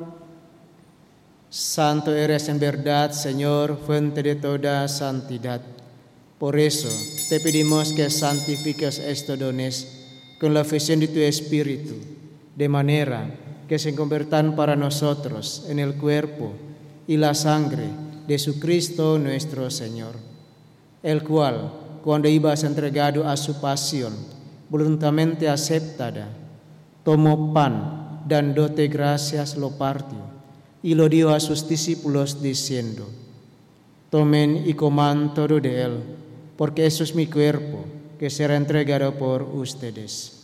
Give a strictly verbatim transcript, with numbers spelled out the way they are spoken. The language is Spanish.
Santo eres en verdad, Señor, fuente de toda santidad. Por eso te pedimos que santifiques estos dones con la fusión de tu Espíritu, de manera que se conviertan para nosotros en el cuerpo y la sangre de Jesucristo nuestro Señor, el cual, cuando iba entregado a su pasión, voluntariamente aceptada, tomó pan, dándote gracias, lo partió y lo dio a sus discípulos diciendo: tomen y coman todo de él, porque eso es mi cuerpo, que será entregado por ustedes.